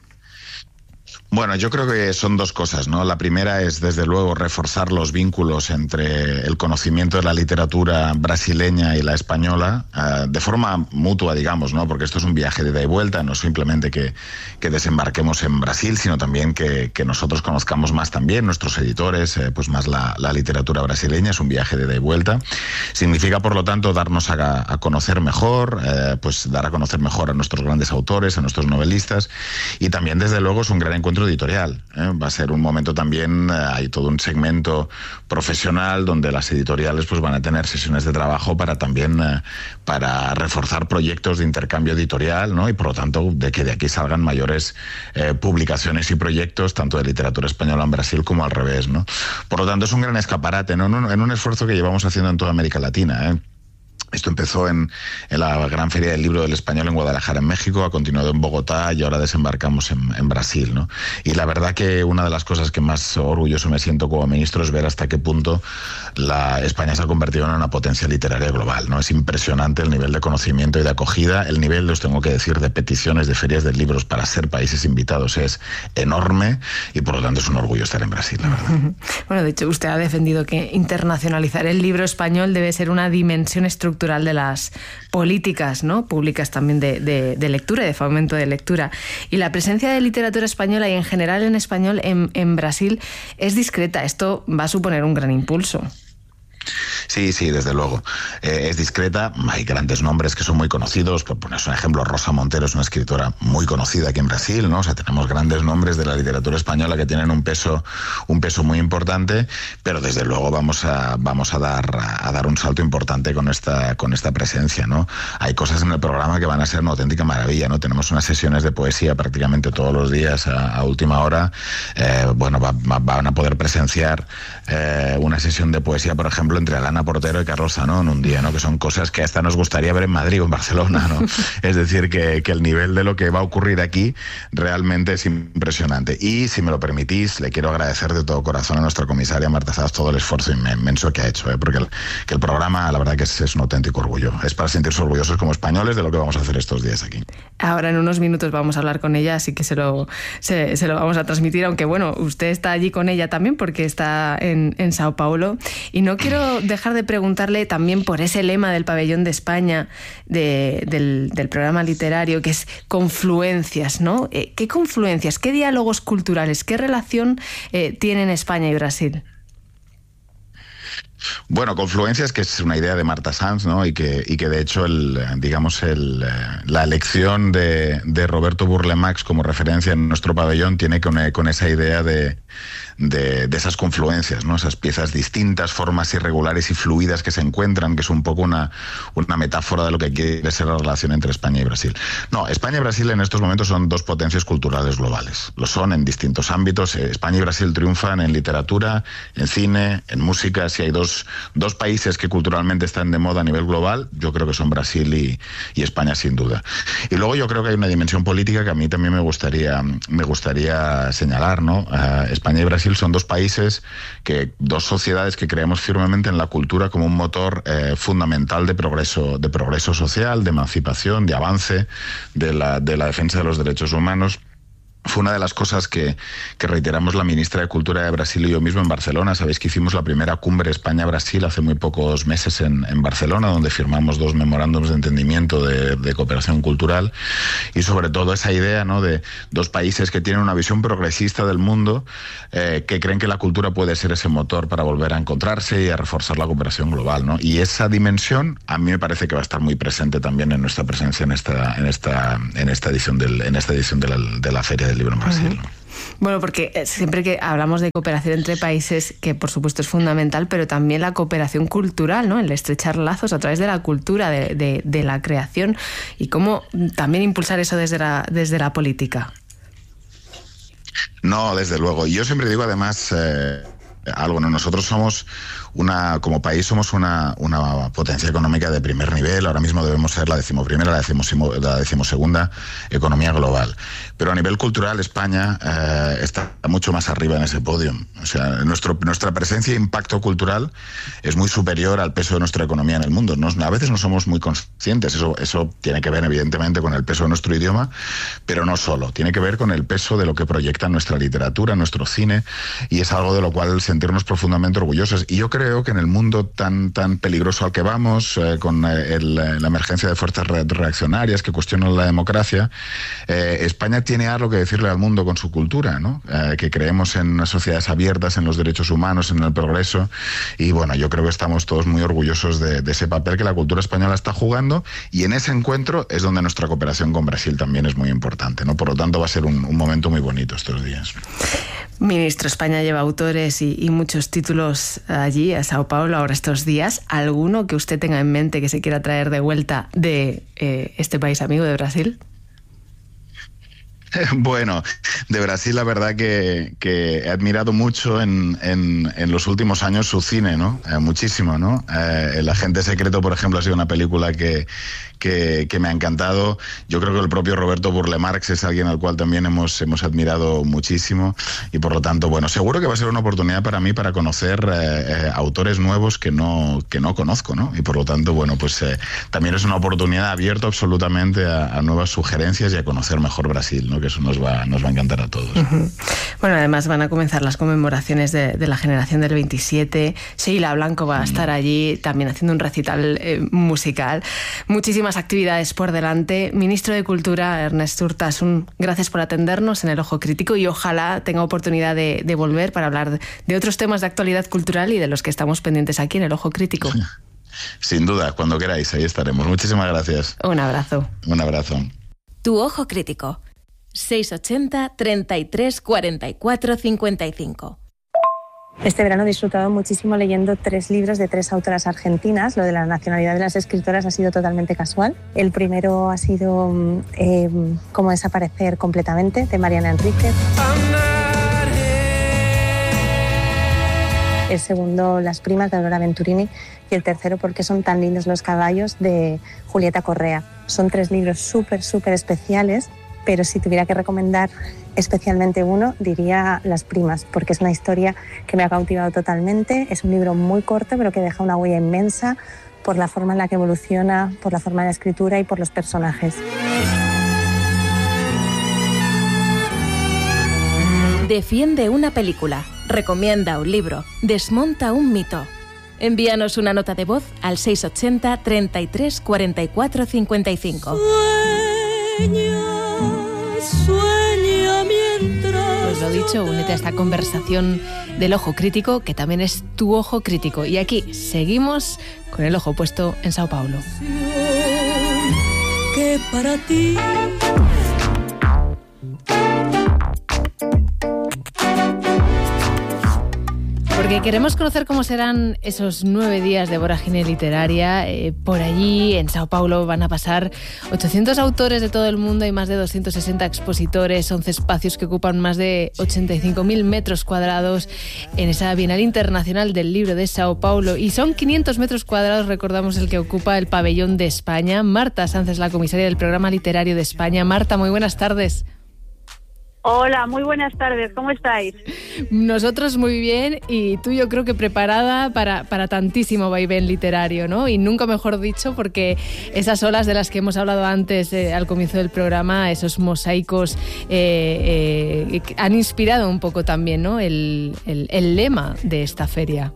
Bueno, yo creo que son dos cosas, ¿no? La primera es, desde luego, reforzar los vínculos entre el conocimiento de la literatura brasileña y la española, uh, de forma mutua, digamos, ¿no? Porque esto es un viaje de ida y vuelta, no simplemente que, que desembarquemos en Brasil, sino también que, que nosotros conozcamos más también, nuestros editores, eh, pues más la, la literatura brasileña, es un viaje de ida y vuelta. Significa, por lo tanto, darnos a, a conocer mejor, eh, pues dar a conocer mejor a nuestros grandes autores, a nuestros novelistas, y también, desde luego, es un gran encuentro editorial, ¿eh? Va a ser un momento también, eh, hay todo un segmento profesional donde las editoriales pues van a tener sesiones de trabajo para también eh, para reforzar proyectos de intercambio editorial, ¿no? Y por lo tanto de que de aquí salgan mayores eh, publicaciones y proyectos tanto de literatura española en Brasil como al revés, ¿no? Por lo tanto es un gran escaparate, ¿no? En un esfuerzo que llevamos haciendo en toda América Latina, ¿eh? Esto empezó en, en la Gran Feria del Libro del Español en Guadalajara, en México, ha continuado en Bogotá y ahora desembarcamos en, en Brasil, ¿no? Y la verdad que una de las cosas que más orgulloso me siento como ministro es ver hasta qué punto la España se ha convertido en una potencia literaria global, ¿no? Es impresionante el nivel de conocimiento y de acogida, el nivel, os tengo que decir, de peticiones de ferias de libros para ser países invitados es enorme y por lo tanto es un orgullo estar en Brasil, la verdad. Bueno, de hecho usted ha defendido que internacionalizar el libro español debe ser una dimensión estructural de las políticas, ¿no? Públicas también de, de, de lectura y de fomento de lectura. Y la presencia de literatura española y en general en español en, en Brasil es discreta. Esto va a suponer un gran impulso. Sí, sí, desde luego. Eh, es discreta, hay grandes nombres que son muy conocidos, por poner un ejemplo, Rosa Montero es una escritora muy conocida aquí en Brasil, ¿no? O sea, tenemos grandes nombres de la literatura española que tienen un peso, un peso muy importante, pero desde luego vamos a, vamos a dar, a dar un salto importante con esta, con esta presencia, ¿no? Hay cosas en el programa que van a ser una auténtica maravilla, ¿no? Tenemos unas sesiones de poesía prácticamente todos los días a, a última hora. Eh, bueno, va, va, van a poder presenciar eh, una sesión de poesía, por ejemplo, entre Alana Portero y Carlos Zanón un día, ¿no? Que son cosas que hasta nos gustaría ver en Madrid o en Barcelona, ¿no? Es decir, que, que el nivel de lo que va a ocurrir aquí realmente es impresionante. Y, si me lo permitís, le quiero agradecer de todo corazón a nuestra comisaria Marta Sáez todo el esfuerzo inmenso que ha hecho, ¿eh? Porque el, que el programa, la verdad que es, es un auténtico orgullo. Es para sentirse orgullosos como españoles de lo que vamos a hacer estos días aquí. Ahora en unos minutos vamos a hablar con ella, así que se lo, se, se lo vamos a transmitir, aunque bueno, usted está allí con ella también porque está en, en Sao Paulo. Y no quiero dejar de preguntarle también por ese lema del Pabellón de España, de, del, del programa literario, que es confluencias, ¿no? ¿Qué confluencias, qué diálogos culturales, qué relación eh, tienen España y Brasil? Bueno, confluencias, que es una idea de Marta Sanz, ¿no? Y que, y que de hecho, el, digamos, el, la elección de, de Roberto Burle Marx como referencia en nuestro pabellón tiene con, con esa idea de, de, de esas confluencias, ¿no? Esas piezas distintas, formas irregulares y fluidas que se encuentran, que es un poco una, una metáfora de lo que quiere ser la relación entre España y Brasil. No, España y Brasil en estos momentos son dos potencias culturales globales. Lo son en distintos ámbitos. España y Brasil triunfan en literatura, en cine, en música. Si hay dos, dos países que culturalmente están de moda a nivel global, yo creo que son Brasil y, y España, sin duda. Y luego yo creo que hay una dimensión política que a mí también me gustaría, me gustaría señalar, ¿no? Uh, España y Brasil son dos países, que dos sociedades que creemos firmemente en la cultura como un motor eh, fundamental de progreso, de progreso social, de emancipación, de avance, de la, de la defensa de los derechos humanos. Fue una de las cosas que, que reiteramos la ministra de Cultura de Brasil y yo mismo en Barcelona. Sabéis que hicimos la primera cumbre España-Brasil hace muy pocos meses en, en Barcelona, donde firmamos dos memorándums de entendimiento de, de cooperación cultural, y sobre todo esa idea, ¿no?, de dos países que tienen una visión progresista del mundo, eh, que creen que la cultura puede ser ese motor para volver a encontrarse y a reforzar la cooperación global, ¿no? Y esa dimensión a mí me parece que va a estar muy presente también en nuestra presencia en esta, en esta, en esta edición, del, en esta edición de, la, de la Feria del Libro en Brasil. Uh-huh. Bueno, porque siempre que hablamos de cooperación entre países, que por supuesto es fundamental, pero también la cooperación cultural, ¿no? El estrechar lazos a través de la cultura, de, de, de la creación, y cómo también impulsar eso desde la, desde la política. No, desde luego. Y yo siempre digo además eh, algo, ¿no? Nosotros somos una, como país somos una, una potencia económica de primer nivel. Ahora mismo debemos ser la decimoprimera, la, decimosimo, la decimosegunda economía global. Pero a nivel cultural España eh, está mucho más arriba en ese podio. O sea, nuestro, nuestra presencia e impacto cultural es muy superior al peso de nuestra economía en el mundo. Nos, a veces no somos muy conscientes. Eso, eso tiene que ver evidentemente con el peso de nuestro idioma, pero no solo. Tiene que ver con el peso de lo que proyecta nuestra literatura, nuestro cine, y es algo de lo cual sentirnos profundamente orgullosos. Y yo creo Creo que en el mundo tan tan peligroso al que vamos, eh, con el, la emergencia de fuerzas reaccionarias que cuestionan la democracia, eh, España tiene algo que decirle al mundo con su cultura, ¿no? Eh, que creemos en unas sociedades abiertas, en los derechos humanos, en el progreso, y bueno, yo creo que estamos todos muy orgullosos de, de ese papel que la cultura española está jugando, y en ese encuentro es donde nuestra cooperación con Brasil también es muy importante, ¿no? Por lo tanto, va a ser un, un momento muy bonito estos días. Ministro, España lleva autores y, y muchos títulos allí, a Sao Paulo, ahora estos días. ¿Alguno que usted tenga en mente que se quiera traer de vuelta de eh, este país amigo de Brasil? Bueno, de Brasil la verdad que, que he admirado mucho en, en, en los últimos años su cine, ¿no? Eh, muchísimo, ¿no? Eh, El Agente Secreto, por ejemplo, ha sido una película que, que, que me ha encantado. Yo creo que el propio Roberto Burle Marx es alguien al cual también hemos, hemos admirado muchísimo, y por lo tanto, bueno, seguro que va a ser una oportunidad para mí para conocer eh, eh, autores nuevos que no, que no conozco, ¿no? Y por lo tanto, bueno, pues eh, también es una oportunidad abierta absolutamente a, a nuevas sugerencias y a conocer mejor Brasil, ¿no? Que eso nos va, nos va a encantar a todos. Uh-huh. Bueno, además van a comenzar las conmemoraciones de, de la generación del veintisiete. Sheila Blanco va a estar allí también haciendo un recital eh, musical. Muchísimas actividades por delante. Ministro de Cultura, Ernest Urtasun, gracias por atendernos en El Ojo Crítico, y ojalá tenga oportunidad de, de volver para hablar de, de otros temas de actualidad cultural y de los que estamos pendientes aquí en El Ojo Crítico. Sin duda, cuando queráis, ahí estaremos. Muchísimas gracias. Un abrazo. Un abrazo. Tu Ojo Crítico. seis ochenta, treinta y tres, cuarenta y cuatro, cincuenta y cinco. Este verano he disfrutado muchísimo leyendo tres libros de tres autoras argentinas. Lo de la nacionalidad de las escritoras ha sido totalmente casual. El primero ha sido eh, Cómo desaparecer completamente, de Mariana Enríquez. El segundo, Las primas, de Aurora Venturini. Y el tercero, Por qué son tan lindos los caballos, de Julieta Correa. Son tres libros súper, súper especiales, pero si tuviera que recomendar especialmente uno, diría Las primas, porque es una historia que me ha cautivado totalmente. Es un libro muy corto, pero que deja una huella inmensa por la forma en la que evoluciona, por la forma de la escritura y por los personajes. Defiende una película, recomienda un libro, desmonta un mito. Envíanos una nota de voz al seis ochenta, treinta y tres, cuarenta y cuatro, cincuenta y cinco. Sueña, sueña mientras... Pues lo dicho, únete a esta conversación del Ojo Crítico, que también es tu Ojo Crítico. Y aquí seguimos con el ojo puesto en Sao Paulo. Que para ti... Porque queremos conocer cómo serán esos nueve días de vorágine literaria. Eh, por allí, en Sao Paulo, van a pasar ochocientos autores de todo el mundo y más de doscientos sesenta expositores, once espacios que ocupan más de ochenta y cinco mil metros cuadrados en esa Bienal Internacional del Libro de Sao Paulo. Y son quinientos metros cuadrados, recordamos, el que ocupa el pabellón de España. Marta Sánchez, la comisaria del Programa Literario de España. Marta, muy buenas tardes. Hola, muy buenas tardes, ¿cómo estáis? Nosotros muy bien, y tú yo creo que preparada para, para tantísimo vaivén literario, ¿no? Y nunca mejor dicho, porque esas olas de las que hemos hablado antes eh, al comienzo del programa, esos mosaicos eh, eh, han inspirado un poco también, ¿no? el, el, el lema de esta feria.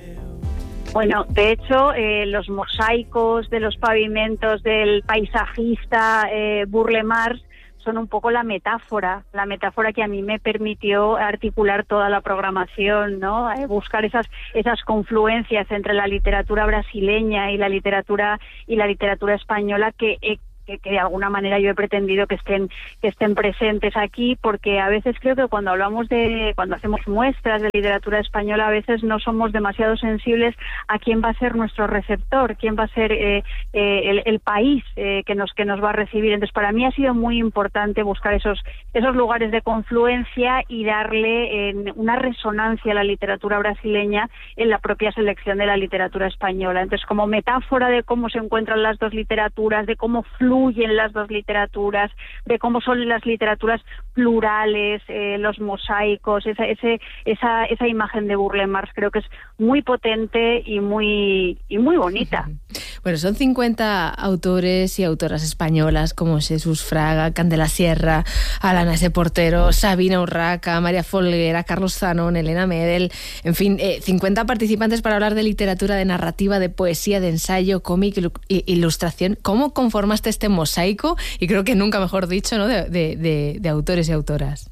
Bueno, de hecho, eh, los mosaicos de los pavimentos del paisajista eh, Burle Marx son un poco la metáfora, la metáfora que a mí me permitió articular toda la programación, ¿no? Eh, buscar esas esas confluencias entre la literatura brasileña y la literatura y la literatura española que eh, Que, que de alguna manera yo he pretendido que estén que estén presentes aquí, porque a veces creo que cuando hablamos de cuando hacemos muestras de literatura española, a veces no somos demasiado sensibles a quién va a ser nuestro receptor, quién va a ser eh, eh, el, el país eh, que nos que nos va a recibir. Entonces, para mí ha sido muy importante buscar esos esos lugares de confluencia y darle eh, una resonancia a la literatura brasileña en la propia selección de la literatura española. Entonces, como metáfora de cómo se encuentran las dos literaturas, de cómo fluyen las dos literaturas, de cómo son las literaturas plurales, eh, los mosaicos, esa, ese, esa, esa imagen de Burle Marx creo que es muy potente y muy, y muy bonita. Bueno, son cincuenta autores y autoras españolas como Jesús Fraga, Candela Sierra, Alana S. Portero, Sabina Urraca, María Folguera, Carlos Zanón, Elena Medel, en fin, eh, cincuenta participantes para hablar de literatura, de narrativa, de poesía, de ensayo, cómic, e ilustración. ¿Cómo conformaste este mosaico? Y creo que nunca mejor dicho, ¿no? de, de, de, de autores y autoras.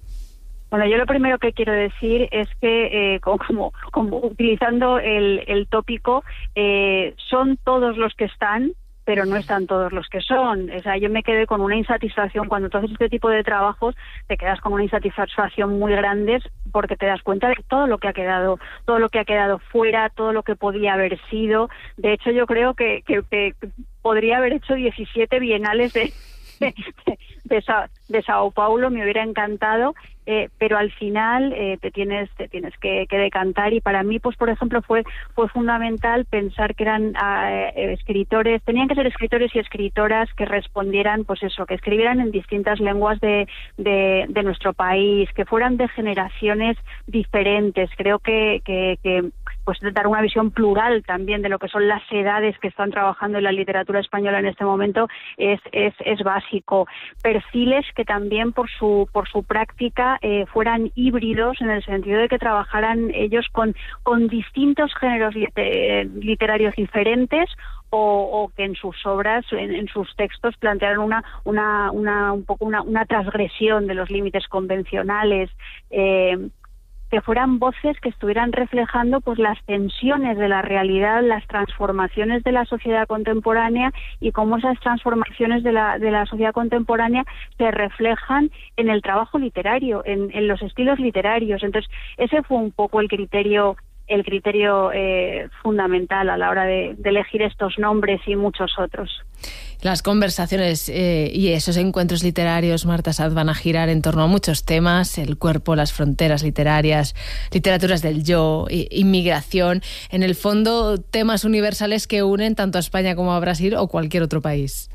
Bueno, yo lo primero que quiero decir es que, eh, como, como utilizando el, el tópico, eh, son todos los que están, pero no están todos los que son. O sea, yo me quedé con una insatisfacción. Cuando tú haces este tipo de trabajos, te quedas con una insatisfacción muy grande, porque te das cuenta de todo lo que ha quedado, todo lo que ha quedado fuera, todo lo que podía haber sido. De hecho, yo creo que, que, que podría haber hecho diecisiete bienales de, de, de, Sa, de Sao Paulo, me hubiera encantado. Eh, pero al final eh, te tienes te tienes que, que decantar, y para mí, pues por ejemplo, fue fue fundamental pensar que eran eh, escritores, tenían que ser escritores y escritoras que respondieran, pues eso, que escribieran en distintas lenguas de, de, de nuestro país, que fueran de generaciones diferentes. Creo que, que, que pues dar una visión plural también de lo que son las edades que están trabajando en la literatura española en este momento es es, es básico. Perfiles que también por su por su práctica Eh, fueran híbridos, en el sentido de que trabajaran ellos con, con distintos géneros liter- literarios diferentes, o, o que en sus obras, en, en sus textos, plantearan una, una, una, un poco una, una transgresión de los límites convencionales. Eh, que fueran voces que estuvieran reflejando, pues, las tensiones de la realidad, las transformaciones de la sociedad contemporánea, y cómo esas transformaciones de la de la sociedad contemporánea se reflejan en el trabajo literario, en, en los estilos literarios. Entonces, ese fue un poco el criterio el criterio eh, fundamental a la hora de, de elegir estos nombres y muchos otros. Las conversaciones eh, y esos encuentros literarios, Marta Sánchez, van a girar en torno a muchos temas: el cuerpo, las fronteras literarias, literaturas del yo, inmigración. En el fondo, temas universales que unen tanto a España como a Brasil o cualquier otro país.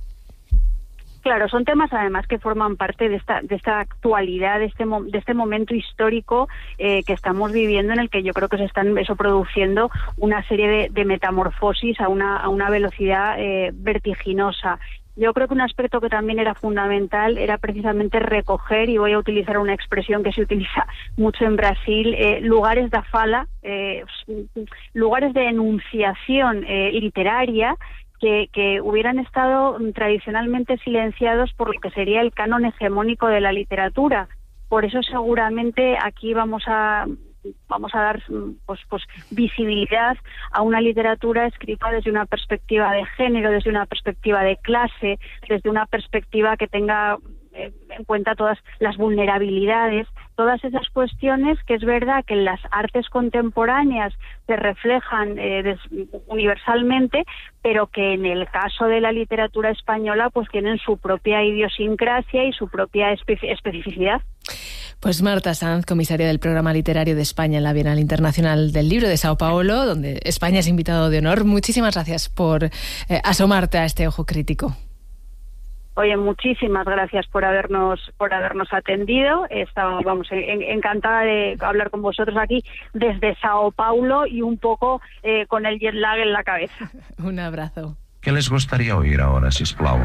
Claro, son temas además que forman parte de esta de esta actualidad, de este de este momento histórico eh, que estamos viviendo, en el que yo creo que se están eso produciendo una serie de, de metamorfosis a una a una velocidad eh, vertiginosa. Yo creo que un aspecto que también era fundamental era precisamente recoger, y voy a utilizar una expresión que se utiliza mucho en Brasil, eh, lugares da fala, eh, lugares de enunciación eh, literaria, Que, que hubieran estado tradicionalmente silenciados por lo que sería el canon hegemónico de la literatura. Por eso seguramente aquí vamos a vamos a dar pues, pues visibilidad a una literatura escrita desde una perspectiva de género, desde una perspectiva de clase, desde una perspectiva que tenga en cuenta todas las vulnerabilidades, todas esas cuestiones que es verdad que en las artes contemporáneas se reflejan eh, des, universalmente, pero que en el caso de la literatura española pues tienen su propia idiosincrasia y su propia espe- especificidad. Pues Marta Sanz, comisaria del Programa Literario de España en la Bienal Internacional del Libro de Sao Paulo, donde España es invitado de honor. Muchísimas gracias por eh, asomarte a este ojo crítico. Oye, muchísimas gracias por habernos por habernos atendido. Estaba, vamos, en, encantada de hablar con vosotros aquí desde Sao Paulo y un poco eh, con el jet lag en la cabeza. Un abrazo. ¿Qué les gustaría oír ahora, sisplau?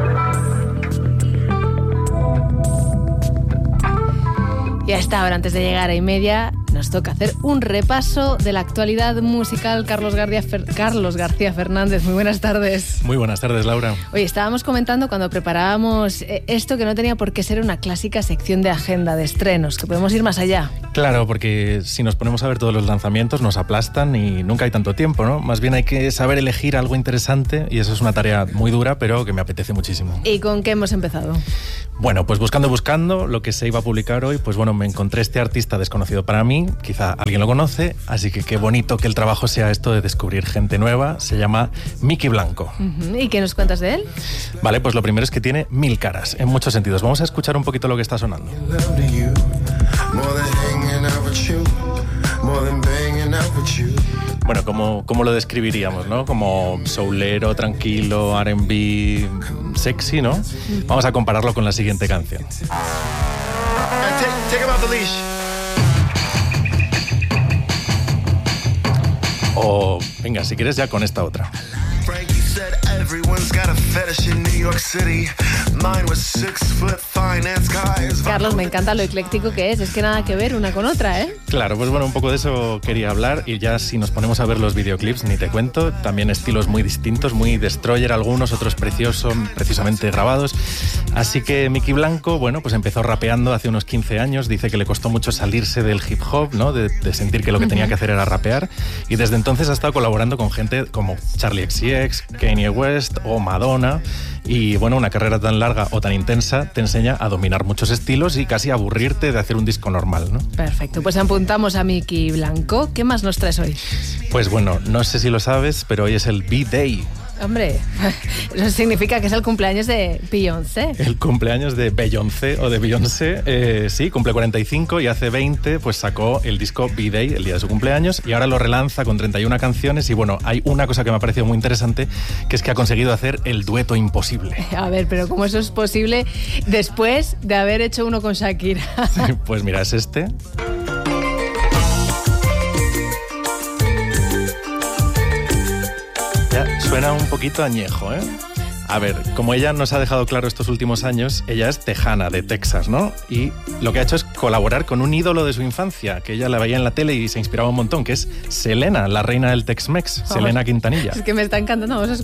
Y a esta hora, antes de llegar a y media, nos toca hacer un repaso de la actualidad musical. Carlos García, Fer- Carlos García Fernández, muy buenas tardes. Muy buenas tardes, Laura. Oye, estábamos comentando cuando preparábamos esto que no tenía por qué ser una clásica sección de agenda de estrenos, que podemos ir más allá. Claro, porque si nos ponemos a ver todos los lanzamientos nos aplastan y nunca hay tanto tiempo, ¿no? Más bien hay que saber elegir algo interesante y eso es una tarea muy dura, pero que me apetece muchísimo. ¿Y con qué hemos empezado? Bueno, pues buscando, buscando lo que se iba a publicar hoy, pues bueno, me encontré este artista desconocido para mí, quizá alguien lo conoce, así que qué bonito que el trabajo sea esto de descubrir gente nueva. Se llama Miki Blanco. Uh-huh. ¿Y qué nos cuentas de él? Vale, pues lo primero es que tiene mil caras, en muchos sentidos. Vamos a escuchar un poquito lo que está sonando. Bueno, ¿cómo, cómo lo describiríamos, no? Como soulero, tranquilo, R and B, sexy, ¿no? Vamos a compararlo con la siguiente canción. O, venga, si quieres ya con esta otra. Carlos, me encanta lo ecléctico que es, es que nada que ver una con otra, ¿eh? Claro, pues bueno, un poco de eso quería hablar y ya si nos ponemos a ver los videoclips, ni te cuento, también estilos muy distintos, muy Destroyer algunos, otros preciosos, precisamente grabados. Así que Miki Blanco, bueno, pues empezó rapeando hace unos quince años, dice que le costó mucho salirse del hip hop, ¿no? De, de sentir que lo que tenía que hacer era rapear y desde entonces ha estado colaborando con gente como Charli X C X, Kanye West o Madonna. Y bueno, una carrera tan larga o tan intensa te enseña a dominar muchos estilos y casi aburrirte de hacer un disco normal, ¿no? Perfecto, pues apuntamos a Miki Blanco. ¿Qué más nos traes hoy? Pues bueno, no sé si lo sabes, pero hoy es el B-Day. Hombre, eso significa que es el cumpleaños de Beyoncé. El cumpleaños de Beyoncé o de Beyoncé, eh, sí, cumple cuarenta y cinco y hace veinte pues sacó el disco B-Day el día de su cumpleaños y ahora lo relanza con treinta y una canciones y bueno, hay una cosa que me ha parecido muy interesante que es que ha conseguido hacer el dueto imposible. A ver, pero ¿cómo eso es posible después de haber hecho uno con Shakira? Sí, pues mira, es este. Ya suena un poquito añejo, ¿eh? A ver, como ella nos ha dejado claro estos últimos años, ella es tejana, de Texas, ¿no? Y lo que ha hecho es colaborar con un ídolo de su infancia, que ella la veía en la tele y se inspiraba un montón, que es Selena, la reina del Tex-Mex, Selena Quintanilla. Es que me está encantando, vamos a